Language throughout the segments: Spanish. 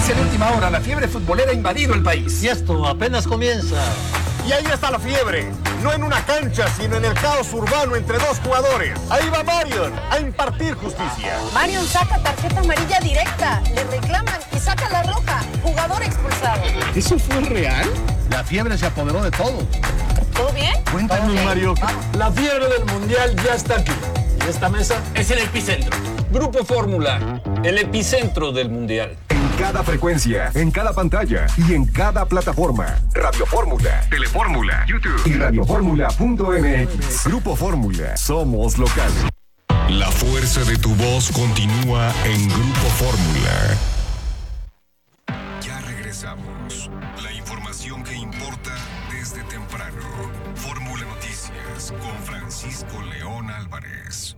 Noticia de última hora, la fiebre futbolera ha invadido el país. Y esto apenas comienza. Y ahí está la fiebre, no en una cancha, sino en el caos urbano entre dos jugadores. Ahí va Marion a impartir justicia. Marion saca tarjeta amarilla directa, le reclaman y saca la roja. Jugador expulsado. ¿Eso fue real? La fiebre se apoderó de todo. ¿Todo bien? Cuéntanos, Mario. La fiebre del mundial ya está aquí. Y esta mesa es el epicentro. Grupo Fórmula, el epicentro del mundial. En cada frecuencia, en cada pantalla y en cada plataforma. Radio Fórmula, Telefórmula, YouTube y radioformula.mx. Grupo Fórmula, somos locales. La fuerza de tu voz continúa en Grupo Fórmula. Ya regresamos. La información que importa desde temprano. Fórmula Noticias con Francisco León Álvarez.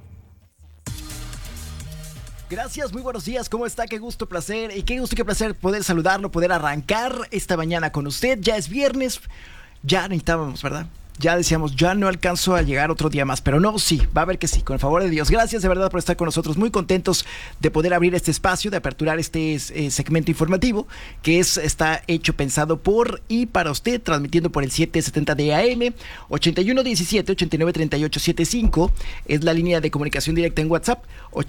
Gracias, muy buenos días, ¿cómo está? Qué gusto, placer, y qué gusto, qué placer poder saludarlo, poder arrancar esta mañana con usted. Ya es viernes, ya necesitábamos, ¿verdad? Ya decíamos, ya no alcanzo a llegar otro día más, pero no, sí, va a ver que sí, con el favor de Dios. Gracias de verdad por estar con nosotros, muy contentos de poder abrir este espacio, de aperturar este segmento informativo que está hecho, pensado por y para usted, transmitiendo por el 770 de AM, 8117-893875, es la línea de comunicación directa en WhatsApp,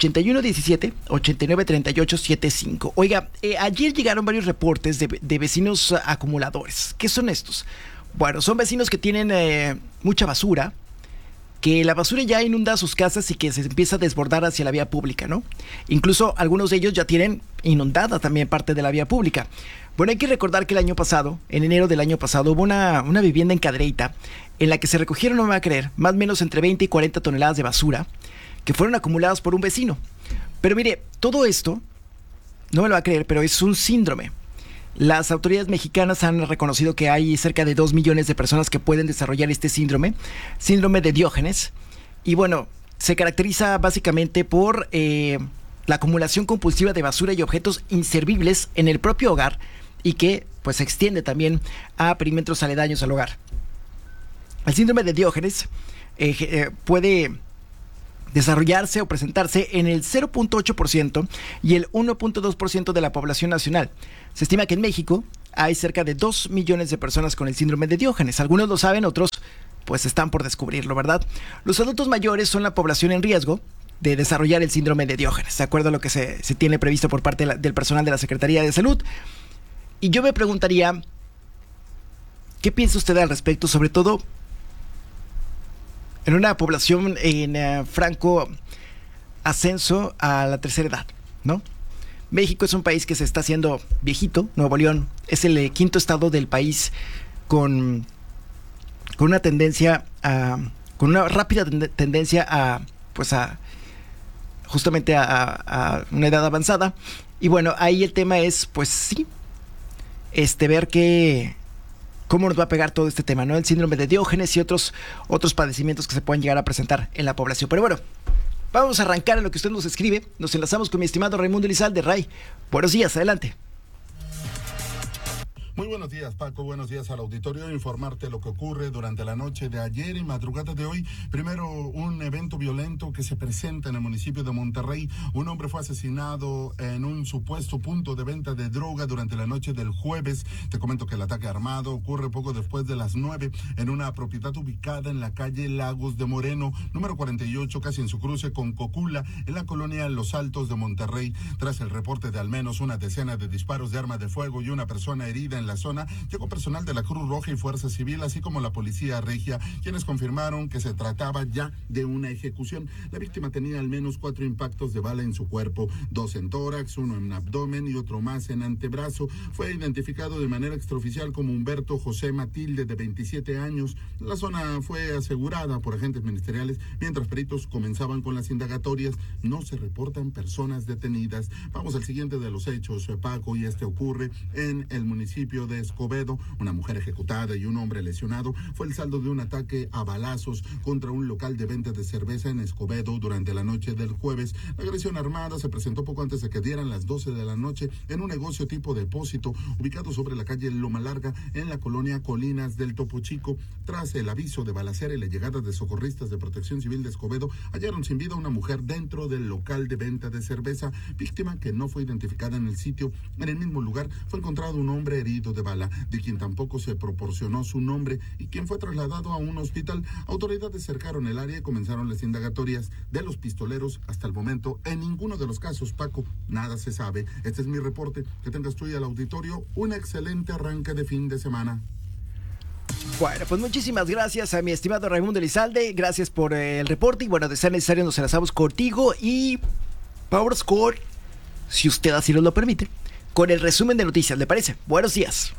8117-893875. Oiga, ayer llegaron varios reportes de vecinos acumuladores. ¿Qué son estos? Bueno, son vecinos que tienen mucha basura, que la basura ya inunda sus casas y que se empieza a desbordar hacia la vía pública, ¿no? Incluso algunos de ellos ya tienen inundada también parte de la vía pública. Bueno, hay que recordar que el año pasado, en enero del año pasado, hubo una vivienda en Cadereyta en la que se recogieron, no me va a creer, más o menos entre 20 y 40 toneladas de basura que fueron acumuladas por un vecino. Pero mire, todo esto, no me lo va a creer, pero es un síndrome. Las autoridades mexicanas han reconocido que hay cerca de 2 millones de personas que pueden desarrollar este síndrome de Diógenes. Y bueno, se caracteriza básicamente por la acumulación compulsiva de basura y objetos inservibles en el propio hogar y que pues se extiende también a perímetros aledaños al hogar. El síndrome de Diógenes puede desarrollarse o presentarse en el 0.8% y el 1.2% de la población nacional. Se estima que en México hay cerca de 2 millones de personas con el síndrome de Diógenes. Algunos lo saben, otros pues están por descubrirlo, ¿verdad? Los adultos mayores son la población en riesgo de desarrollar el síndrome de Diógenes, de acuerdo a lo que se tiene previsto por parte del personal de la Secretaría de Salud. Y yo me preguntaría, ¿qué piensa usted al respecto? Sobre todo en una población en franco ascenso a la tercera edad, ¿no? México es un país que se está haciendo viejito. Nuevo León es el quinto estado del país con una tendencia con una rápida tendencia a justamente a una edad avanzada. Y bueno, ahí el tema es, pues sí, ver cómo nos va a pegar todo este tema, ¿no? El síndrome de Diógenes y otros padecimientos que se pueden llegar a presentar en la población. Pero bueno, vamos a arrancar en lo que usted nos escribe. Nos enlazamos con mi estimado Raimundo Elizalde. Ray, buenos días, adelante. Muy buenos días, Paco, buenos días al auditorio. Informarte lo que ocurre durante la noche de ayer y madrugada de hoy. Primero, un evento violento que se presenta en el municipio de Monterrey. Un hombre fue asesinado en un supuesto punto de venta de droga durante la noche del jueves. Te comento que el ataque armado ocurre poco después de las 9 en una propiedad ubicada en la calle Lagos de Moreno, número 48, casi en su cruce con Cocula, en la colonia Los Altos de Monterrey. Tras el reporte de al menos una decena de disparos de arma de fuego y una persona herida en la zona, llegó personal de la Cruz Roja y Fuerza Civil, así como la Policía Regia, quienes confirmaron que se trataba ya de una ejecución. La víctima tenía al menos 4 impactos de bala en su cuerpo, 2 en tórax, 1 en abdomen y otro más en antebrazo. Fue identificado de manera extraoficial como Humberto José Matilde, de 27 años. La zona fue asegurada por agentes ministeriales, mientras peritos comenzaban con las indagatorias. No se reportan personas detenidas. Vamos al siguiente de los hechos, Paco, y ocurre en el municipio municipio de Escobedo. Una mujer ejecutada y un hombre lesionado fue el saldo de un ataque a balazos contra un local de venta de cerveza en Escobedo durante la noche del jueves. La agresión armada se presentó poco antes de que dieran las 12 de la noche en un negocio tipo depósito ubicado sobre la calle Loma Larga en la colonia Colinas del Topo Chico. Tras el aviso de balacera y la llegada de socorristas de Protección Civil de Escobedo, hallaron sin vida a una mujer dentro del local de venta de cerveza, víctima que no fue identificada en el sitio. En el mismo lugar fue encontrado un hombre herido de bala, de quien tampoco se proporcionó su nombre y quien fue trasladado a un hospital. Autoridades cercaron el área y comenzaron las indagatorias de los pistoleros. Hasta el momento, en ninguno de los casos, Paco, nada se sabe. Este es mi reporte. Que tengas tú y al auditorio un excelente arranque de fin de semana. Bueno, pues muchísimas gracias a mi estimado Raimundo Elizalde. Gracias por el reporte. Y bueno, de ser necesario nos enlazamos contigo y Power Score, si usted así nos lo permite, con el resumen de noticias. ¿Le parece? Buenos días.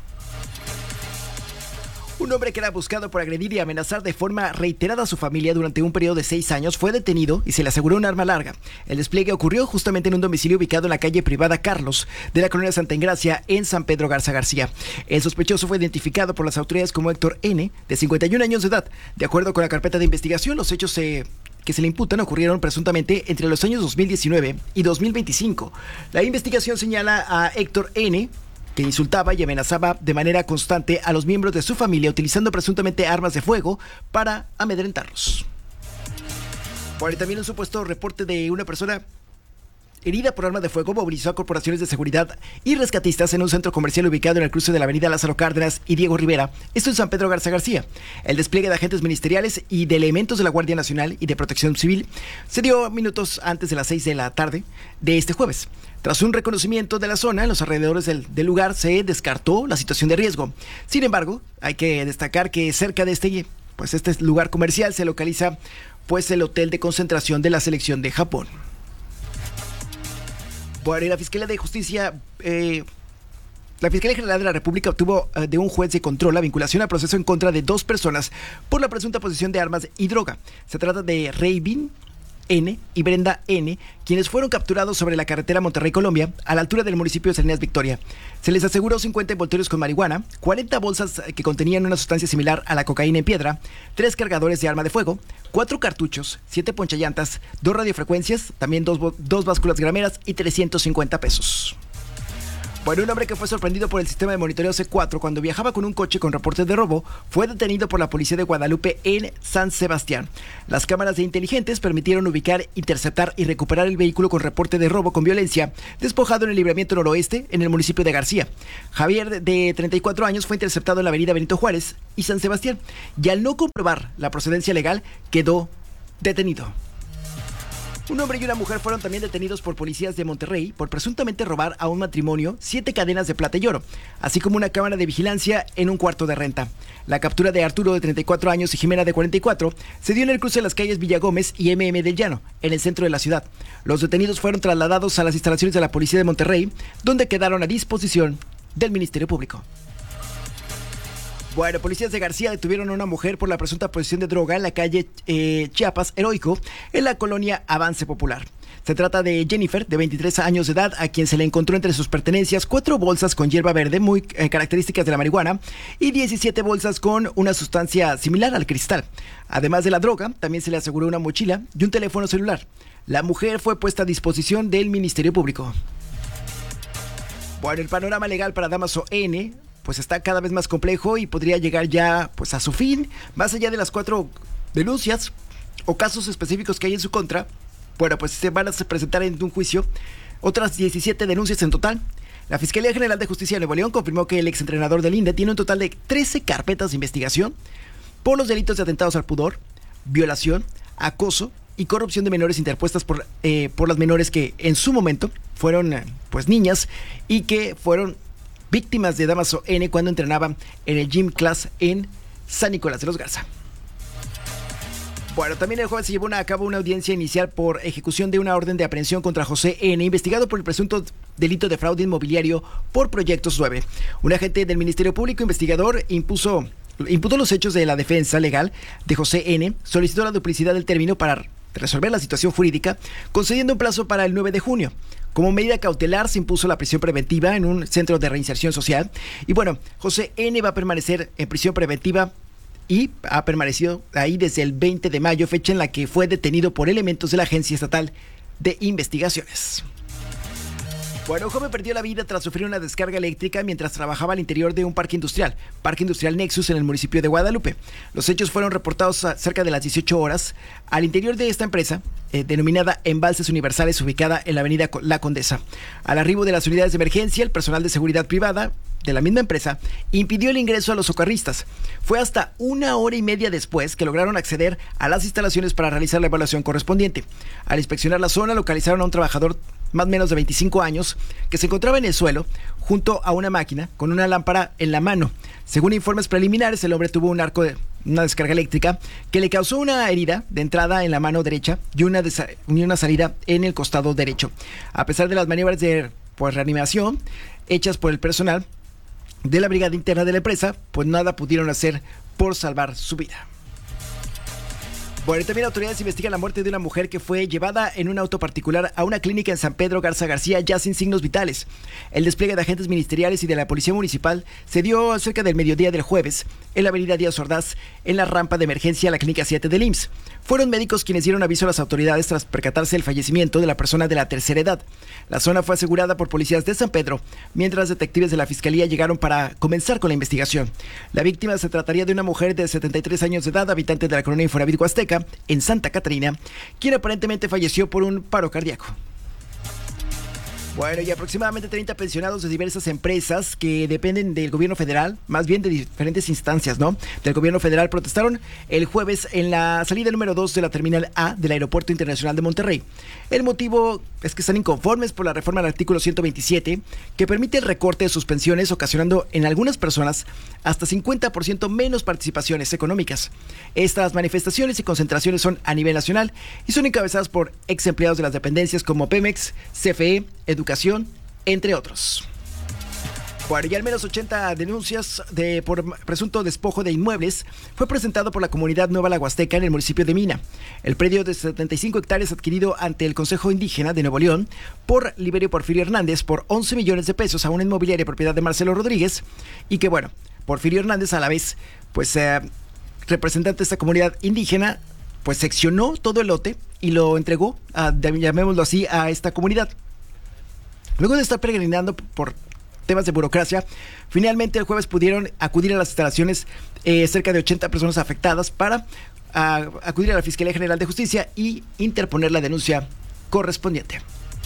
Un hombre que era buscado por agredir y amenazar de forma reiterada a su familia durante un periodo de 6 años fue detenido y se le aseguró un arma larga. El despliegue ocurrió justamente en un domicilio ubicado en la calle privada Carlos de la colonia Santa Engracia en San Pedro Garza García. El sospechoso fue identificado por las autoridades como Héctor N., de 51 años de edad. De acuerdo con la carpeta de investigación, los hechos que se le imputan ocurrieron presuntamente entre los años 2019 y 2025. La investigación señala a Héctor N., que insultaba y amenazaba de manera constante a los miembros de su familia utilizando presuntamente armas de fuego para amedrentarlos. Bueno, y también un supuesto reporte de una persona herida por arma de fuego movilizó a corporaciones de seguridad y rescatistas en un centro comercial ubicado en el cruce de la avenida Lázaro Cárdenas y Diego Rivera, esto en San Pedro Garza García. El despliegue de agentes ministeriales y de elementos de la Guardia Nacional y de Protección Civil se dio minutos antes de las 6 de la tarde de este jueves. Tras un reconocimiento de la zona en los alrededores del lugar, se descartó la situación de riesgo. Sin embargo, hay que destacar que cerca de este lugar comercial se localiza el hotel de concentración de la selección de Japón. Bueno, y la Fiscalía de Justicia, la Fiscalía General de la República obtuvo de un juez de control la vinculación al proceso en contra de 2 personas por la presunta posesión de armas y droga. Se trata de Reivin N. y Brenda N., quienes fueron capturados sobre la carretera Monterrey-Colombia, a la altura del municipio de Salinas Victoria. Se les aseguró 50 envoltorios con marihuana, 40 bolsas que contenían una sustancia similar a la cocaína en piedra, 3 cargadores de arma de fuego, 4 cartuchos, 7 ponchallantas, 2 radiofrecuencias, también 2 básculas grameras y 350 pesos. Bueno, un hombre que fue sorprendido por el sistema de monitoreo C4 cuando viajaba con un coche con reportes de robo fue detenido por la policía de Guadalupe en San Sebastián. Las cámaras de inteligentes permitieron ubicar, interceptar y recuperar el vehículo con reporte de robo con violencia despojado en el libramiento noroeste en el municipio de García. Javier, de 34 años, fue interceptado en la avenida Benito Juárez y San Sebastián y al no comprobar la procedencia legal quedó detenido. Un hombre y una mujer fueron también detenidos por policías de Monterrey por presuntamente robar a un matrimonio 7 cadenas de plata y oro, así como una cámara de vigilancia en un cuarto de renta. La captura de Arturo, de 34 años, y Jimena, de 44, se dio en el cruce de las calles Villagómez y MM del Llano, en el centro de la ciudad. Los detenidos fueron trasladados a las instalaciones de la policía de Monterrey, donde quedaron a disposición del Ministerio Público. Bueno, policías de García detuvieron a una mujer por la presunta posesión de droga en la calle Chiapas Heroico, en la colonia Avance Popular. Se trata de Jennifer, de 23 años de edad, a quien se le encontró entre sus pertenencias 4 bolsas con hierba verde, muy características de la marihuana, y 17 bolsas con una sustancia similar al cristal. Además de la droga, también se le aseguró una mochila y un teléfono celular. La mujer fue puesta a disposición del Ministerio Público. Bueno, el panorama legal para Dámaso N., pues está cada vez más complejo y podría llegar ya a su fin, más allá de las 4 denuncias o casos específicos que hay en su contra. Bueno, pues se van a presentar en un juicio otras 17 denuncias en total. La Fiscalía General de Justicia de Nuevo León confirmó que el exentrenador del INDE tiene un total de 13 carpetas de investigación por los delitos de atentados al pudor, violación, acoso y corrupción de menores interpuestas por las menores que en su momento fueron niñas y que fueron víctimas de Dámaso N. cuando entrenaban en el Gym Class en San Nicolás de los Garza. Bueno, también el jueves se llevó a cabo una audiencia inicial por ejecución de una orden de aprehensión contra José N., investigado por el presunto delito de fraude inmobiliario por Proyectos 9. Un agente del Ministerio Público investigador imputó los hechos de la defensa legal de José N., solicitó la duplicidad del término para resolver la situación jurídica, concediendo un plazo para el 9 de junio. Como medida cautelar se impuso la prisión preventiva en un centro de reinserción social. Y bueno, José N. va a permanecer en prisión preventiva y ha permanecido ahí desde el 20 de mayo, fecha en la que fue detenido por elementos de la Agencia Estatal de Investigaciones. Bueno, un joven perdió la vida tras sufrir una descarga eléctrica mientras trabajaba al interior de un parque industrial Nexus en el municipio de Guadalupe. Los hechos fueron reportados cerca de las 18 horas al interior de esta empresa, denominada Embalses Universales, ubicada en la avenida La Condesa. Al arribo de las unidades de emergencia, el personal de seguridad privada de la misma empresa impidió el ingreso a los socorristas. Fue hasta 1 hora y media después que lograron acceder a las instalaciones para realizar la evaluación correspondiente. Al inspeccionar la zona, localizaron a un trabajador más o menos de 25 años que se encontraba en el suelo junto a una máquina con una lámpara en la mano. Según informes preliminares, el hombre tuvo una descarga eléctrica que le causó una herida de entrada en la mano derecha y una salida en el costado derecho. A pesar de las maniobras de reanimación hechas por el personal de la brigada interna de la empresa, pues nada pudieron hacer por salvar su vida. Bueno, también autoridades investigan la muerte de una mujer que fue llevada en un auto particular a una clínica en San Pedro Garza García ya sin signos vitales. El despliegue de agentes ministeriales y de la Policía Municipal se dio cerca del mediodía del jueves en la avenida Díaz Ordaz, en la rampa de emergencia a la clínica 7 del IMSS. Fueron médicos quienes dieron aviso a las autoridades tras percatarse del fallecimiento de la persona de la tercera edad. La zona fue asegurada por policías de San Pedro, mientras detectives de la Fiscalía llegaron para comenzar con la investigación. La víctima se trataría de una mujer de 73 años de edad, habitante de la colonia Infonavit Huasteca, en Santa Catarina, quien aparentemente falleció por un paro cardíaco. Bueno, y aproximadamente 30 pensionados de diversas empresas que dependen del gobierno federal, más bien de diferentes instancias, ¿no?, del gobierno federal, protestaron el jueves en la salida número 2 de la Terminal A del Aeropuerto Internacional de Monterrey. El motivo es que están inconformes por la reforma al artículo 127, que permite el recorte de sus pensiones, ocasionando en algunas personas hasta 50% menos participaciones económicas. Estas manifestaciones y concentraciones son a nivel nacional y son encabezadas por ex empleados de las dependencias como Pemex, CFE, Educación, entre otros. Bueno, y al menos 80 denuncias por presunto despojo de inmuebles fue presentado por la comunidad Nueva La Huasteca en el municipio de Mina. El predio de 75 hectáreas adquirido ante el Consejo Indígena de Nuevo León por Liberio Porfirio Hernández por 11 millones de pesos a una inmobiliaria propiedad de Marcelo Rodríguez, y que bueno, Porfirio Hernández a la vez, pues representante de esta comunidad indígena, pues seccionó todo el lote y lo entregó, llamémoslo así, a esta comunidad. Luego de estar peregrinando por temas de burocracia, finalmente el jueves pudieron acudir a las instalaciones cerca de 80 personas afectadas para acudir a la Fiscalía General de Justicia y interponer la denuncia correspondiente.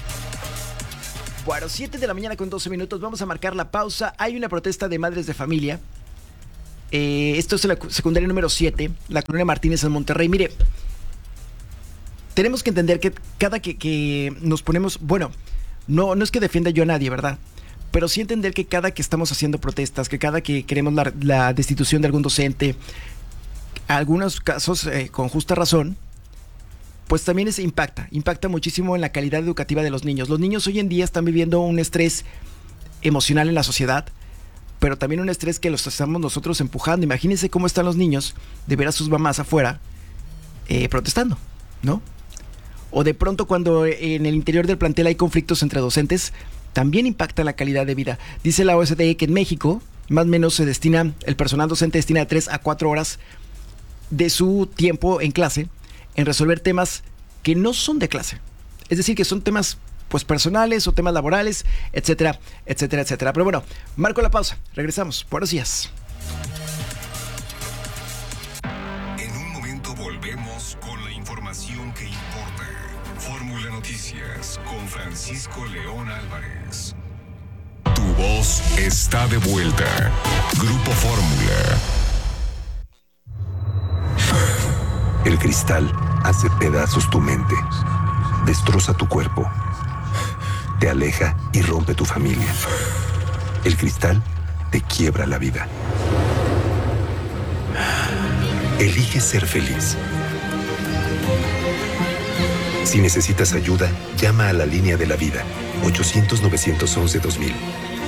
Bueno, 7 de la mañana con 12 minutos, vamos a marcar la pausa. Hay una protesta de madres de familia. Esto es la secundaria número 7, la colonia Martínez en Monterrey. Mire, tenemos que entender que cada que nos ponemos, bueno, no es que defienda yo a nadie, ¿verdad? Pero sí entender que cada que estamos haciendo protestas, que cada que queremos la destitución de algún docente, algunos casos con justa razón, pues también impacta muchísimo en la calidad educativa de los niños. Los niños hoy en día están viviendo un estrés emocional en la sociedad, pero también un estrés que los estamos nosotros empujando. Imagínense cómo están los niños de ver a sus mamás afuera protestando, ¿no? O de pronto cuando en el interior del plantel hay conflictos entre docentes, también impacta la calidad de vida. Dice la OCDE que en México, más o menos el personal docente destina de 3 a 4 horas de su tiempo en clase en resolver temas que no son de clase. Es decir, que son temas pues personales o temas laborales, etcétera, etcétera, etcétera. Pero bueno, marco la pausa. Regresamos. Buenos días. En un momento volvemos con la información que importa. Fórmula Noticias con Francisco León Álvarez. Tu voz está de vuelta. Grupo Fórmula. El cristal hace pedazos tu mente, destroza tu cuerpo, te aleja y rompe tu familia. El cristal te quiebra la vida. Elige ser feliz. Si necesitas ayuda, llama a la línea de la vida, 800-911-2000.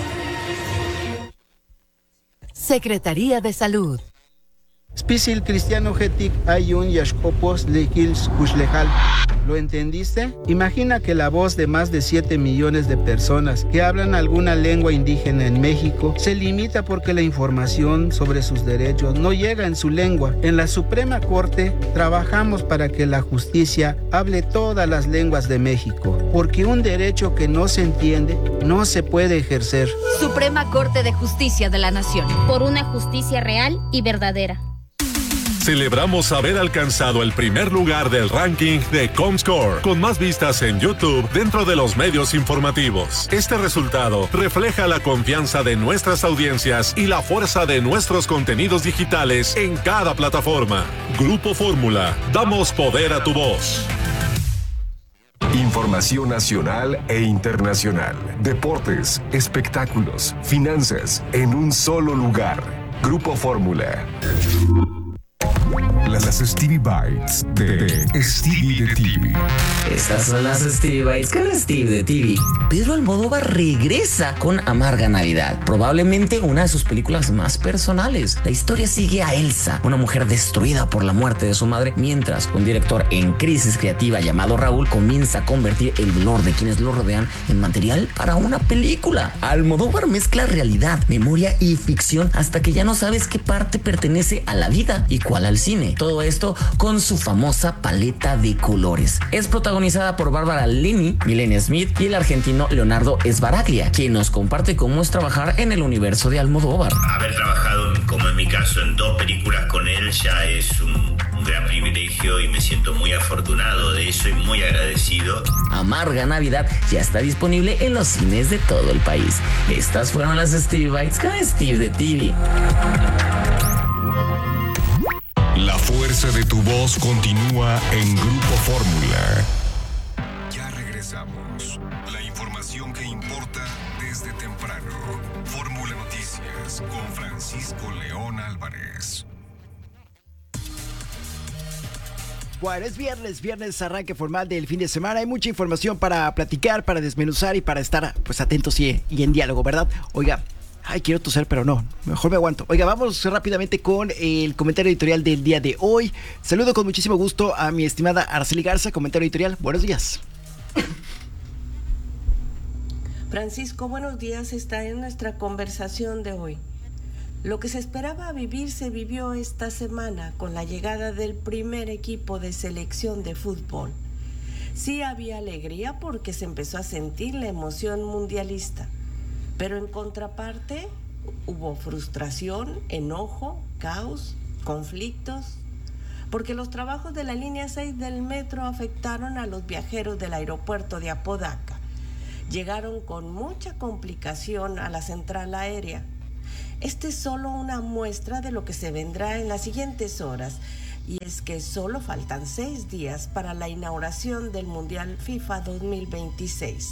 Secretaría de Salud. Spisil Cristiano Getik Ayun Yashkopos Lekils Kuslejal ¿Lo entendiste? Imagina que la voz de más de 7 millones de personas que hablan alguna lengua indígena en México se limita porque la información sobre sus derechos no llega en su lengua. En la Suprema Corte trabajamos para que la justicia hable todas las lenguas de México, porque un derecho que no se entiende no se puede ejercer. Suprema Corte de Justicia de la Nación. Por una justicia real y verdadera. Celebramos haber alcanzado el primer lugar del ranking de Comscore, con más vistas en YouTube dentro de los medios informativos. Este resultado refleja la confianza de nuestras audiencias y la fuerza de nuestros contenidos digitales en cada plataforma. Grupo Fórmula, damos poder a tu voz. Información nacional e internacional, deportes, espectáculos, finanzas, en un solo lugar. Grupo Fórmula. Las Stevie Bites de Stevie de TV. Estas son las Stevie Bites con Steve de TV. Pedro Almodóvar regresa con Amarga Navidad, probablemente una de sus películas más personales. La historia sigue a Elsa, una mujer destruida por la muerte de su madre, mientras un director en crisis creativa llamado Raúl comienza a convertir el dolor de quienes lo rodean en material para una película. Almodóvar mezcla realidad, memoria y ficción hasta que ya no sabes qué parte pertenece a la vida y cuál al cine. Todo esto con su famosa paleta de colores. Es protagonizada por Bárbara Linney, Milena Smith y el argentino Leonardo Sbaraglia, quien nos comparte cómo es trabajar en el universo de Almodóvar. Haber trabajado, como en mi caso, en 2 películas con él ya es un gran privilegio y me siento muy afortunado de eso y muy agradecido. Amarga Navidad ya está disponible en los cines de todo el país. Estas fueron las Stevie Bites con Steve de TV. La fuerza de tu voz continúa en Grupo Fórmula. Ya regresamos. La información que importa desde temprano. Fórmula Noticias con Francisco León Álvarez. Bueno, es viernes, arranque formal del fin de semana. Hay mucha información para platicar, para desmenuzar y para estar pues atentos y en diálogo, ¿verdad? Oiga, quiero toser, pero no, mejor me aguanto. Oiga, vamos rápidamente con el comentario editorial del día de hoy. Saludo con muchísimo gusto a mi estimada Araceli Garza, comentario editorial. Buenos días. Francisco, buenos días. Está en nuestra conversación de hoy. Lo que se esperaba vivir se vivió esta semana con la llegada del primer equipo de selección de fútbol. Sí había alegría porque se empezó a sentir la emoción mundialista. Pero en contraparte hubo frustración, enojo, caos, conflictos, porque los trabajos de la línea 6 del metro afectaron a los viajeros del aeropuerto de Apodaca. Llegaron con mucha complicación a la central aérea. Este es solo una muestra de lo que se vendrá en las siguientes horas, y es que solo faltan 6 días para la inauguración del Mundial FIFA 2026.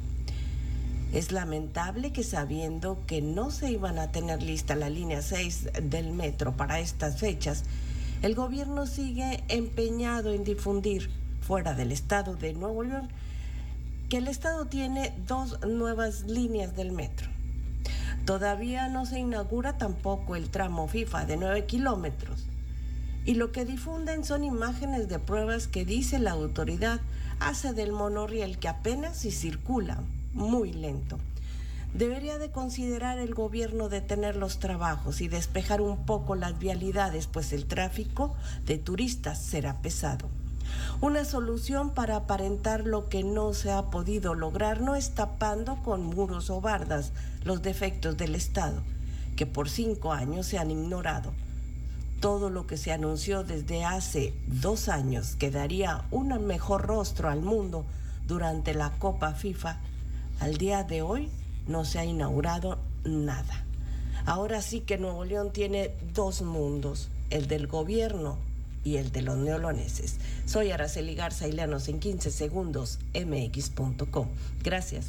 Es lamentable que sabiendo que no se iban a tener lista la línea 6 del metro para estas fechas, el gobierno sigue empeñado en difundir fuera del estado de Nuevo León que el estado tiene 2 nuevas líneas del metro. Todavía no se inaugura tampoco el tramo FIFA de 9 kilómetros. Y lo que difunden son imágenes de pruebas que dice la autoridad hace del monorriel que apenas si circula muy lento. Debería de considerar el gobierno detener los trabajos y despejar un poco las vialidades, pues el tráfico de turistas será pesado. Una solución para aparentar lo que no se ha podido lograr no es tapando con muros o bardas los defectos del Estado, que por 5 años se han ignorado. Todo lo que se anunció desde hace 2 años que daría un mejor rostro al mundo durante la Copa FIFA, al día de hoy no se ha inaugurado nada. Ahora sí que Nuevo León tiene 2 mundos, el del gobierno y el de los neoloneses. Soy Araceli Garza y léanos en 15 segundos, mx.com. Gracias.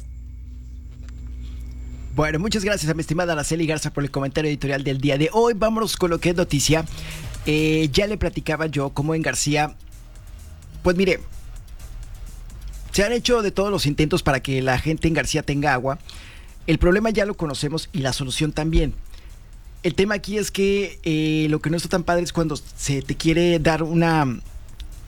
Bueno, muchas gracias a mi estimada Araceli Garza por el comentario editorial del día de hoy. Vámonos con lo que es noticia. Ya le platicaba yo cómo en García, pues mire, se han hecho de todos los intentos para que la gente en García tenga agua. El problema ya lo conocemos y la solución también. El tema aquí es que lo que no está tan padre es cuando se te quiere dar una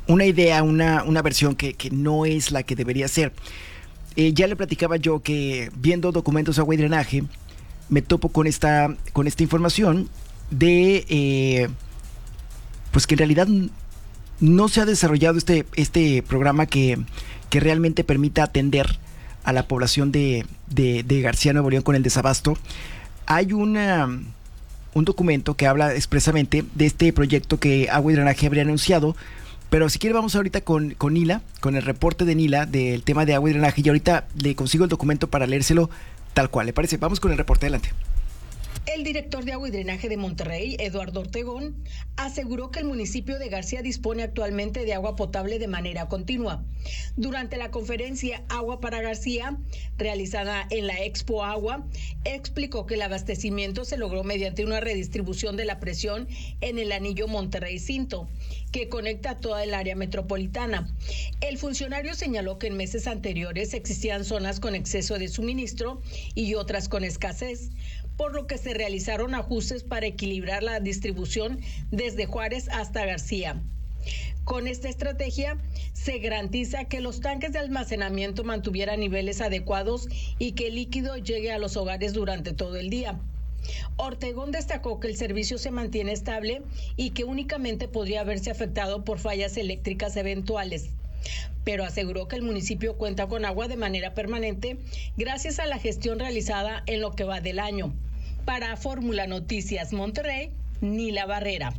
una idea, una versión que no es la que debería ser. Ya le platicaba yo que viendo documentos de agua y drenaje me topo con esta información de pues que en realidad no se ha desarrollado este programa que realmente permita atender a la población de García, Nuevo León, con el desabasto. Hay un documento que habla expresamente de este proyecto que Agua y Drenaje habría anunciado, pero si quiere vamos ahorita con Nila, con el reporte de Nila del tema de agua y drenaje, y ahorita le consigo el documento para leérselo tal cual, ¿le parece? Vamos con el reporte, adelante. El director de Agua y Drenaje de Monterrey, Eduardo Ortegón, aseguró que el municipio de García dispone actualmente de agua potable de manera continua. Durante la conferencia Agua para García, realizada en la Expo Agua, explicó que el abastecimiento se logró mediante una redistribución de la presión en el anillo Monterrey-Cinto, que conecta toda el área metropolitana. El funcionario señaló que en meses anteriores existían zonas con exceso de suministro y otras con escasez, por lo que se realizaron ajustes para equilibrar la distribución desde Juárez hasta García. Con esta estrategia se garantiza que los tanques de almacenamiento mantuvieran niveles adecuados y que el líquido llegue a los hogares durante todo el día. Ortegón destacó que el servicio se mantiene estable y que únicamente podría haberse afectado por fallas eléctricas eventuales, pero aseguró que el municipio cuenta con agua de manera permanente gracias a la gestión realizada en lo que va del año. Para Fórmula Noticias Monterrey, Nila Barrera.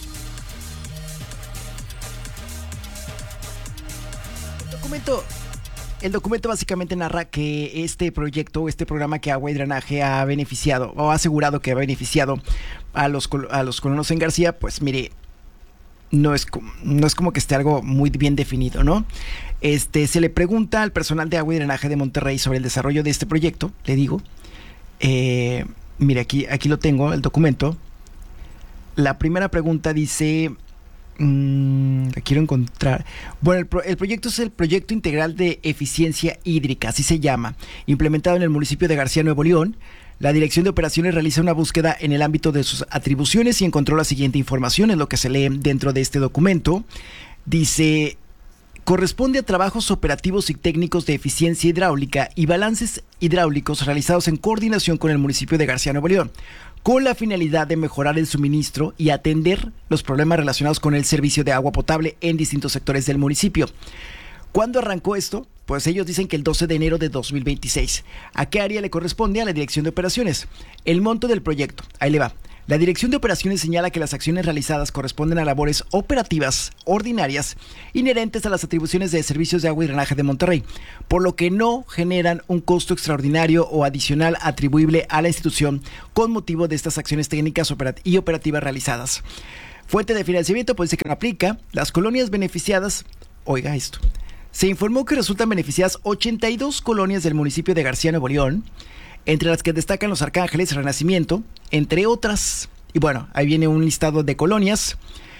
El documento básicamente narra que este programa que Agua y Drenaje ha beneficiado, o ha asegurado que ha beneficiado a los colonos en García, pues mire, no es como que esté algo muy bien definido, ¿no? Se le pregunta al personal de Agua y Drenaje de Monterrey sobre el desarrollo de este proyecto, le digo, mire, aquí lo tengo, el documento. La primera pregunta dice, la quiero encontrar. Bueno, el proyecto es el Proyecto Integral de Eficiencia Hídrica, así se llama, implementado en el municipio de García, Nuevo León. La Dirección de Operaciones realiza una búsqueda en el ámbito de sus atribuciones y encontró la siguiente información, es lo que se lee dentro de este documento. Dice: corresponde a trabajos operativos y técnicos de eficiencia hidráulica y balances hidráulicos realizados en coordinación con el municipio de García, Nuevo León, con la finalidad de mejorar el suministro y atender los problemas relacionados con el servicio de agua potable en distintos sectores del municipio. ¿Cuándo arrancó esto? Pues ellos dicen que el 12 de enero de 2026. ¿A qué área le corresponde? A la Dirección de Operaciones. El monto del proyecto, ahí le va. La Dirección de Operaciones señala que las acciones realizadas corresponden a labores operativas ordinarias inherentes a las atribuciones de Servicios de Agua y Drenaje de Monterrey, por lo que no generan un costo extraordinario o adicional atribuible a la institución con motivo de estas acciones técnicas y operativas realizadas. Fuente de financiamiento, pues dice que no aplica. Las colonias beneficiadas, oiga esto, se informó que resultan beneficiadas 82 colonias del municipio de García, Nuevo León, entre las que destacan Los Arcángeles, Renacimiento, entre otras. Y bueno, ahí viene un listado de colonias.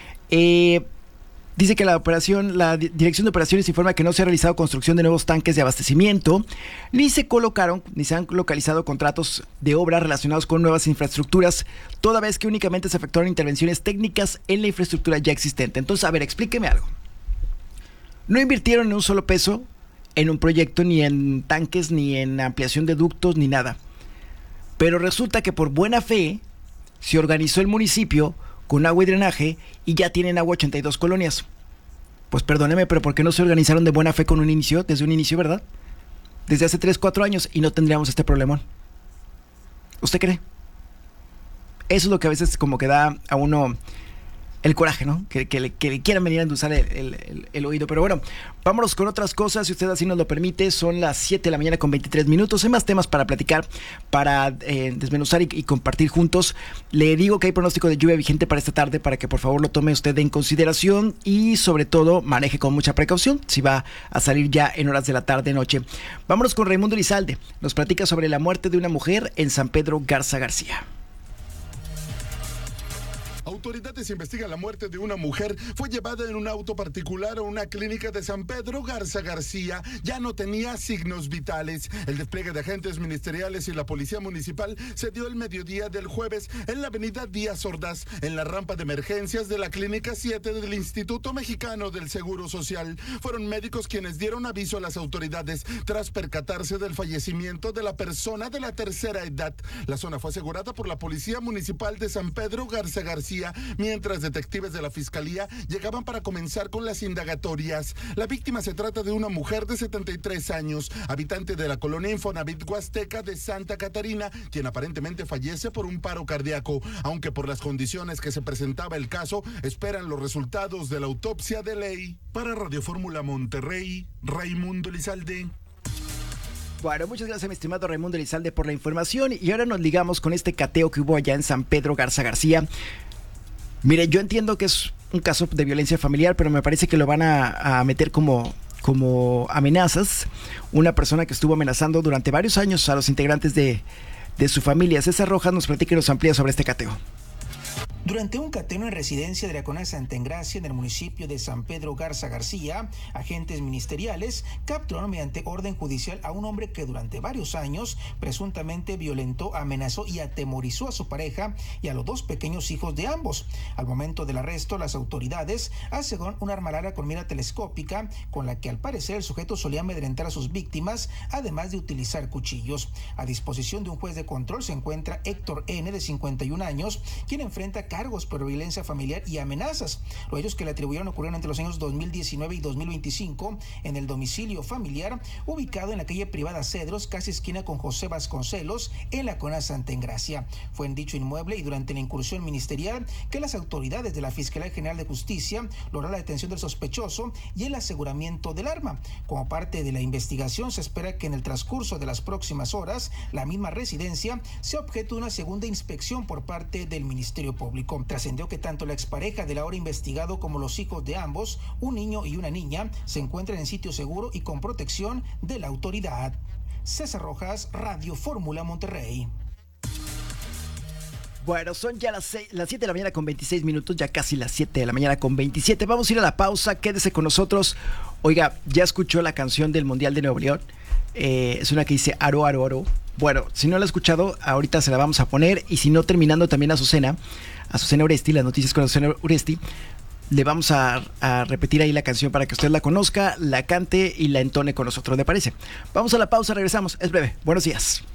Dice que la Dirección de Operaciones informa que no se ha realizado construcción de nuevos tanques de abastecimiento, ni se han localizado contratos de obra relacionados con nuevas infraestructuras, toda vez que únicamente se efectuaron intervenciones técnicas en la infraestructura ya existente. Entonces, a ver, explíqueme algo. No invirtieron ni un solo peso en un proyecto, ni en tanques, ni en ampliación de ductos, ni nada. Pero resulta que por buena fe se organizó el municipio con agua y drenaje y ya tienen agua 82 colonias. Pues perdóneme, pero ¿por qué no se organizaron de buena fe desde un inicio, verdad? Desde hace 3-4 años y no tendríamos este problemón. ¿Usted cree? Eso es lo que a veces como que da a uno el coraje, ¿no? Que le quieran venir a endulzar el oído. Pero bueno, vámonos con otras cosas, si usted así nos lo permite. Son las 7 de la mañana con 23 minutos. Hay más temas para platicar, para desmenuzar y compartir juntos. Le digo que hay pronóstico de lluvia vigente para esta tarde, para que por favor lo tome usted en consideración y sobre todo maneje con mucha precaución si va a salir ya en horas de la tarde-noche. Vámonos con Raimundo Elizalde. Nos platica sobre la muerte de una mujer en San Pedro Garza García. Autoridades investigan la muerte de una mujer. Fue llevada en un auto particular a una clínica de San Pedro Garza García. Ya no tenía signos vitales. El despliegue de agentes ministeriales y la policía municipal se dio el mediodía del jueves en la avenida Díaz Ordaz, en la rampa de emergencias de la Clínica 7 del Instituto Mexicano del Seguro Social. Fueron médicos quienes dieron aviso a las autoridades tras percatarse del fallecimiento de la persona de la tercera edad. La zona fue asegurada por la Policía Municipal de San Pedro Garza García, mientras detectives de la Fiscalía llegaban para comenzar con las indagatorias. La víctima se trata de una mujer de 73 años, habitante de la colonia Infonavit Huasteca de Santa Catarina, quien aparentemente fallece por un paro cardíaco, aunque por las condiciones que se presentaba el caso, esperan los resultados de la autopsia de ley. Para Radio Fórmula Monterrey, Raimundo Elizalde. Bueno, muchas gracias, mi estimado Raimundo Elizalde, por la información. Y ahora nos ligamos con este cateo que hubo allá en San Pedro Garza García. Mire, yo entiendo que es un caso de violencia familiar, pero me parece que lo van a meter como amenazas. Una persona que estuvo amenazando durante varios años a los integrantes de su familia. César Rojas nos platica y nos amplía sobre este cateo. Durante un cateo en residencia de la CONAS Santa Engracia en el municipio de San Pedro Garza García, agentes ministeriales capturaron mediante orden judicial a un hombre que durante varios años presuntamente violentó, amenazó y atemorizó a su pareja y a los dos pequeños hijos de ambos. Al momento del arresto, las autoridades aseguraron un arma larga con mira telescópica con la que al parecer el sujeto solía amedrentar a sus víctimas, además de utilizar cuchillos. A disposición de un juez de control se encuentra Héctor N., de 51 años, quien enfrenta cargos por violencia familiar y amenazas. Los hechos que le atribuyeron ocurrieron entre los años 2019 y 2025 en el domicilio familiar ubicado en la calle privada Cedros, casi esquina con José Vasconcelos, en la CONAS Santa Engracia. Fue en dicho inmueble y durante la incursión ministerial que las autoridades de la Fiscalía General de Justicia lograron la detención del sospechoso y el aseguramiento del arma. Como parte de la investigación, se espera que en el transcurso de las próximas horas la misma residencia sea objeto de una segunda inspección por parte del Ministerio Público. Trascendió que tanto la expareja del ahora investigado como los hijos de ambos, un niño y una niña, se encuentran en sitio seguro y con protección de la autoridad. César Rojas, Radio Fórmula Monterrey. Bueno, son ya las 7 de la mañana con 26 minutos, ya casi las 7 de la mañana con 27. Vamos a ir a la pausa, quédese con nosotros. Oiga, ¿ya escuchó la canción del Mundial de Nuevo León? Es una que dice Aro, Aro, Aro. Bueno, si no la ha escuchado, ahorita se la vamos a poner. Y si no, terminando también Azucena Oresti, las noticias con Azucena Oresti, le vamos a repetir ahí la canción para que usted la conozca, la cante y la entone con nosotros, ¿le parece? Vamos a la pausa, regresamos, es breve. Buenos días.